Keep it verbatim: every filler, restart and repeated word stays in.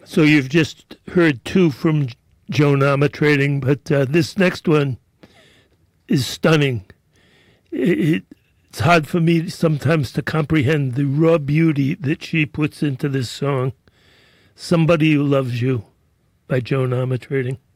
So you've just heard two from Joan Armatrading, but uh, this next one is stunning. It, it, it's hard for me sometimes to comprehend the raw beauty that she puts into this song. Somebody Who Loves You by Joan Armatrading.